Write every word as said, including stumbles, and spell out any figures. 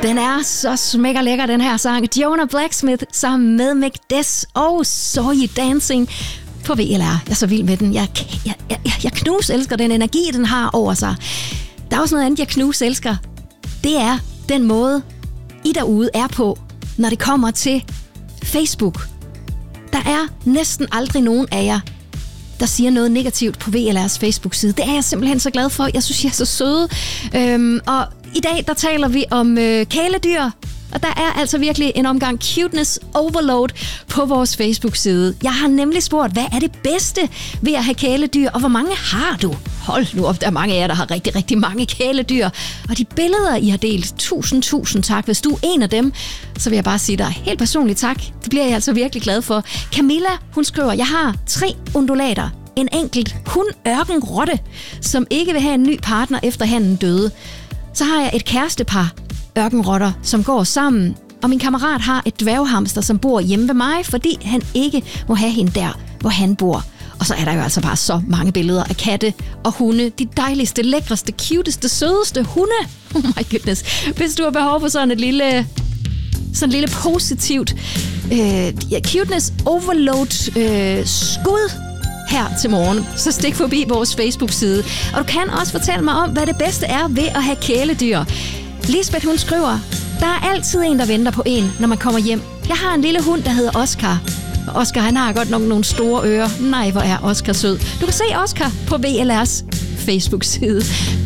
Den er så smækker lækker, den her sang. Jonah Blacksmith sammen med Mick Des og Saw You Dancing på V L R. Jeg er så vild med den. Jeg, jeg, jeg, jeg knus elsker den energi, den har over sig. Der er også noget andet, jeg knus elsker. Det er den måde, I derude er på, når det kommer til Facebook. Der er næsten aldrig nogen af jer, der siger noget negativt på V L R's Facebook-side. Det er jeg simpelthen så glad for. Jeg synes, I er så søde. Øhm, og i dag, der taler vi om øh, kæledyr. Og der er altså virkelig en omgang cuteness overload på vores Facebook-side. Jeg har nemlig spurgt, hvad er det bedste ved at have kæledyr, og hvor mange har du? Hold nu op, der er mange af jer, der har rigtig, rigtig mange kæledyr. Og de billeder, I har delt, tusind, tusind tak. Hvis du er en af dem, så vil jeg bare sige dig helt personligt tak. Det bliver jeg altså virkelig glad for. Camilla, hun skriver, jeg har tre undulater. En enkelt hund-ørkenrotte, som ikke vil have en ny partner efter handen døde. Så har jeg et kærestepar ørkenrotter, som går sammen. Og min kammerat har et dværghamster, som bor hjemme ved mig, fordi han ikke må have hende der, hvor han bor. Og så er der jo altså bare så mange billeder af katte og hunde. De dejligste, lækreste, cuteste, sødeste hunde. Oh my goodness. Hvis du har behov for sådan et lille, sådan et lille positivt øh, ja, cuteness overload øh, skud her til morgen, så stik forbi vores Facebook-side. Og du kan også fortælle mig om, hvad det bedste er ved at have kæledyr. Lisbeth, hun skriver, der er altid en, der venter på en, når man kommer hjem. Jeg har en lille hund, der hedder Oscar. Og Oscar, han har godt nok nogle store ører. Nej, hvor er Oscar sød. Du kan se Oscar på V L R's Facebook-side.